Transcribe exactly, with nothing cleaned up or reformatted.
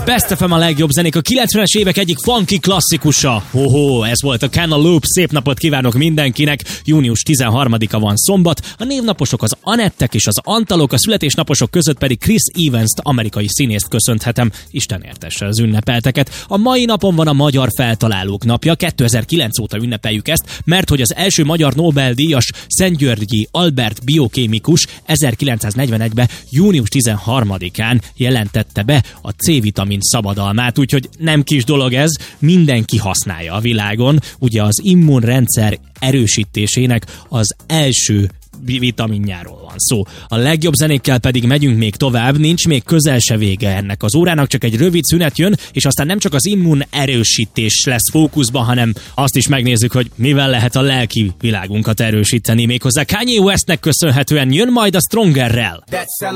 Best ef em a legjobb zenék, a kilencvenes évek egyik funky klasszikusa. Hoho, ez volt a Cantaloupe. Szép napot kívánok mindenkinek. június tizenharmadika van szombat. A névnaposok az Anettek és az Antalok, a születésnaposok között pedig Chris Evans-t, amerikai színészt köszönhetem. Isten értesse az ünnepelteket. A mai napon van a Magyar Feltalálók napja. kétezer-kilenc óta ünnepeljük ezt, mert hogy az első magyar Nobel-díjas Szentgyörgyi Albert biokémikus ezerkilencszáznegyvenegyben június tizenharmadikán jelentette be a C-vitamin szabadalmát, úgyhogy nem kis dolog ez, mindenki használja a világon. Ugye az immunrendszer erősítésének az első vitaminjáról van szó. A legjobb zenékkel pedig megyünk még tovább, nincs még közel se vége ennek az órának, csak egy rövid szünet jön, és aztán nem csak az immun erősítés lesz fókuszban, hanem azt is megnézzük, hogy mivel lehet a lelki világunkat erősíteni, méghozzá Kanye Westnek köszönhetően jön majd a Strongerrel.